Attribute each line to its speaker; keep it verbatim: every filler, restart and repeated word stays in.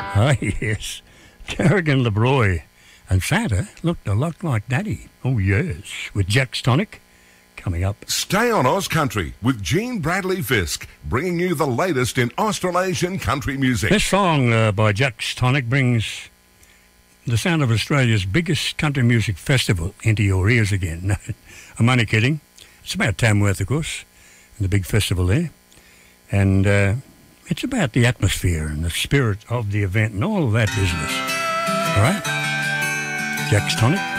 Speaker 1: Ah, yes. Kerrigan LeBroy. And Santa looked a lot like Daddy. Oh, yes. With Jack's Tonic coming up.
Speaker 2: Stay on Oz Country with Gene Bradley Fisk, bringing you the latest in Australasian country music.
Speaker 1: This song uh, by Jack's Tonic brings the sound of Australia's biggest country music festival into your ears again. No, I'm only kidding. It's about Tamworth, of course, and the big festival there. And uh, it's about the atmosphere and the spirit of the event and all of that business. All right? Jack's Tonic.